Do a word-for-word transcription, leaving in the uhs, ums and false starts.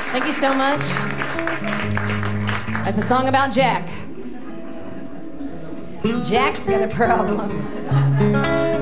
Thank you so much. That's a song about Jack. Jack's got a problem.